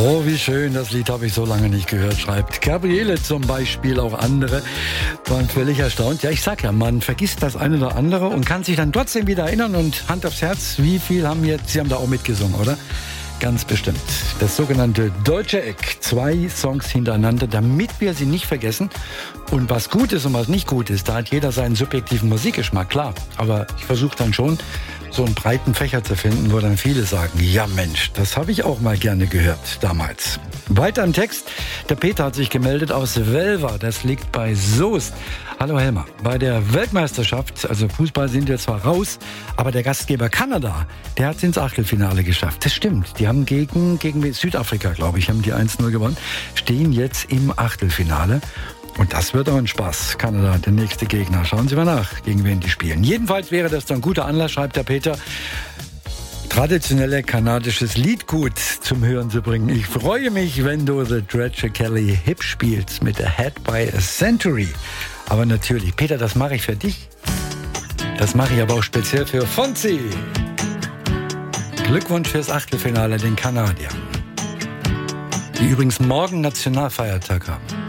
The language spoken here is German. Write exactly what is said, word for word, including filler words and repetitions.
Oh, wie schön, das Lied habe ich so lange nicht gehört, schreibt Gabriele zum Beispiel. Auch andere waren völlig erstaunt. Ja, ich sag ja, man vergisst das eine oder andere und kann sich dann trotzdem wieder erinnern. Und Hand aufs Herz, wie viel haben jetzt, Sie haben da auch mitgesungen, oder? Ganz bestimmt. Das sogenannte Deutsche Eck. Zwei Songs hintereinander, damit wir sie nicht vergessen. Und was gut ist und was nicht gut ist, da hat jeder seinen subjektiven Musikgeschmack, klar. Aber ich versuche dann schon, so einen breiten Fächer zu finden, wo dann viele sagen, ja Mensch, das habe ich auch mal gerne gehört damals. Weiter im Text. Der Peter hat sich gemeldet aus Welver. Das liegt bei Soest. Hallo Helmer. Bei der Weltmeisterschaft, also Fußball sind wir zwar raus, aber der Gastgeber Kanada, der hat es ins Achtelfinale geschafft. Das stimmt. Die haben gegen, gegen Südafrika, glaube ich, haben die eins null gewonnen, stehen jetzt im Achtelfinale. Und das wird auch ein Spaß. Kanada, der nächste Gegner. Schauen Sie mal nach, gegen wen die spielen. Jedenfalls wäre das dann ein guter Anlass, schreibt der Peter, traditionelle kanadisches Liedgut zum Hören zu bringen. Ich freue mich, wenn du The Dredger Kelly Hip spielst mit A Head by a Century. Aber natürlich, Peter, das mache ich für dich. Das mache ich aber auch speziell für Fonzi. Glückwunsch fürs Achtelfinale den Kanadiern, die übrigens morgen Nationalfeiertag haben.